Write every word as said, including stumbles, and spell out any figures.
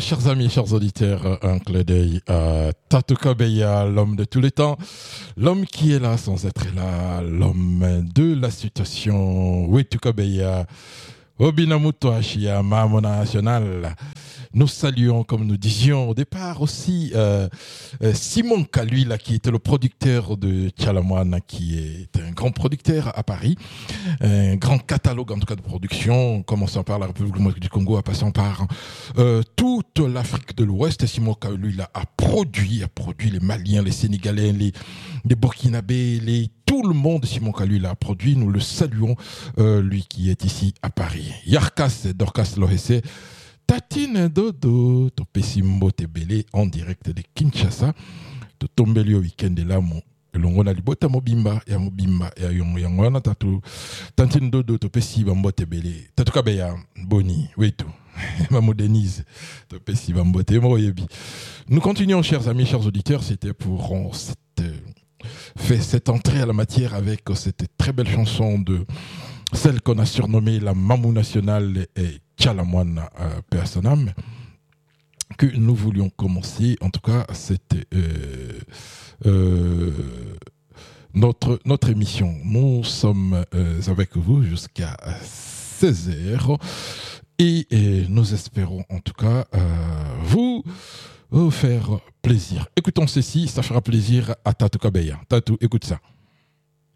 chers amis, chers auditeurs, un clin d'œil à Tatou Kabeya, l'homme de tous les temps, l'homme qui est là sans être là, l'homme de la situation, Wetu Kabeya, Obinamuto Ashia, Mamona National. Nous saluons, comme nous disions au départ aussi, euh, euh, Simon Kalui, là, qui était le producteur de Tchalamouane, qui est un grand producteur à Paris, un grand catalogue en tout cas de production, commençant par la République démocratique du Congo, en passant par euh, toute l'Afrique de l'Ouest. Simon Kalui là, a produit, a produit les Maliens, les Sénégalais, les, les Burkinabés, les tout le monde. Simon Kalui l'a produit. Nous le saluons, euh, lui qui est ici à Paris. Yarkas Dorcas Lohese. Tatine Dodo, to Pessimbo Tebele en direct de Kinshasa, to tombeli au week-end de là, mon longona libota mobimba, ya mobimba, ya yon yangwana tatu, Tatine Dodo, to Pessimbo Tebele, Tatu Kabeya, Boni, Wetu, Maman Denise, to Pessimbo Tebele. Nous continuons, chers amis, chers auditeurs, c'était pour on, cette, euh, fait cette entrée à la matière avec cette très belle chanson de celle qu'on a surnommée la Mamou nationale et Tchalamouane euh, Personam, que nous voulions commencer. En tout cas, c'était euh, euh, notre, notre émission. Nous sommes euh, avec vous jusqu'à seize heures et, et nous espérons en tout cas euh, vous, vous faire plaisir. Écoutons ceci, ça fera plaisir à Tatou Kabeya. Tatou, écoute ça.